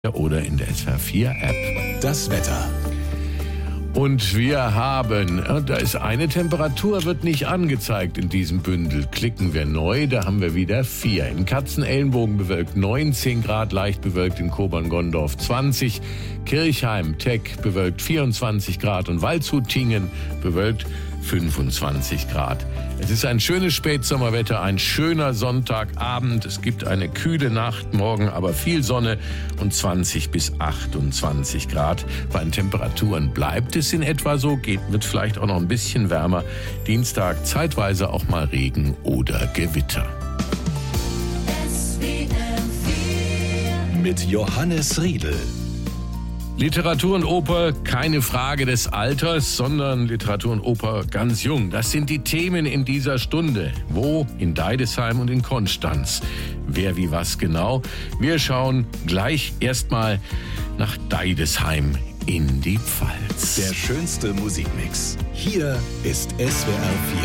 oder in der SWR4-App. Das Wetter. Und wir haben, da ist eine Temperatur, wird nicht angezeigt in diesem Bündel. Klicken wir neu, da haben wir wieder 4. In Katzenelnbogen bewölkt 19 Grad, leicht bewölkt in Kobern-Gondorf 20, Kirchheim, Teck bewölkt 24 Grad und Waldshut-Tingen bewölkt 25 Grad. Es ist ein schönes Spätsommerwetter, ein schöner Sonntagabend. Es gibt eine kühle Nacht, morgen aber viel Sonne und 20 bis 28 Grad. Bei den Temperaturen bleibt es in etwa so, wird vielleicht auch noch ein bisschen wärmer. Dienstag zeitweise auch mal Regen oder Gewitter. Mit Johannes Riedl. Literatur und Oper, keine Frage des Alters, sondern Literatur und Oper ganz jung. Das sind die Themen in dieser Stunde. Wo? In Deidesheim und in Konstanz. Wer wie was genau? Wir schauen gleich erstmal nach Deidesheim in die Pfalz. Der schönste Musikmix. Hier ist SWR4.